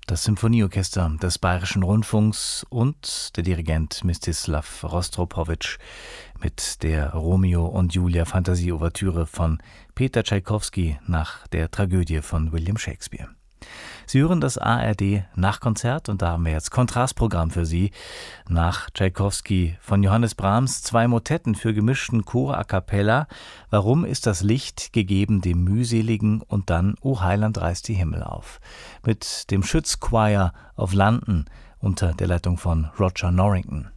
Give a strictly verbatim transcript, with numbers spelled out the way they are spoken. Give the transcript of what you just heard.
Das Symphonieorchester des Bayerischen Rundfunks und der Dirigent Mstislav Rostropowitsch mit der Romeo und Julia Fantasie-Ouvertüre von Peter Tschaikowski nach der Tragödie von William Shakespeare. Sie hören das A R D Nachkonzert und da haben wir jetzt Kontrastprogramm für Sie. Nach Tschaikowski von Johannes Brahms zwei Motetten für gemischten Chor a cappella. Warum ist das Licht gegeben dem Mühseligen und dann O Heiland reißt die Himmel auf. Mit dem Schütz Choir of London unter der Leitung von Roger Norrington.